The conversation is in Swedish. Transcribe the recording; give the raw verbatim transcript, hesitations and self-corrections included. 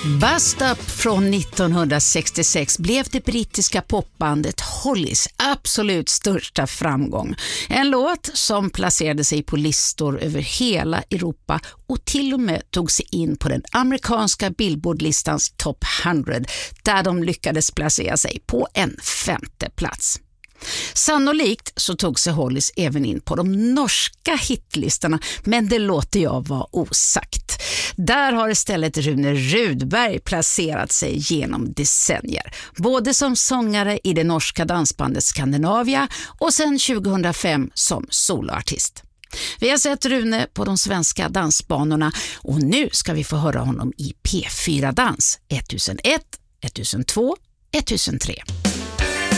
Bust Up från nittonhundrasextiosex blev det brittiska popbandet Hollys absolut största framgång. En låt som placerade sig på listor över hela Europa och till och med tog sig in på den amerikanska Billboard-listans Top hundra där de lyckades placera sig på en femte plats. Sannolikt så tog sig Hollys även in på de norska hitlistorna, men det låter jag vara osagt. Där har istället Rune Rudberg placerat sig genom decennier, både som sångare i det norska dansbandet Skandinavia och sedan tjugohundrafem som soloartist. Vi har sett Rune på de svenska dansbanorna och nu ska vi få höra honom i P fyra Dans ett tusen ett, ett tusen två, ett tusen tre.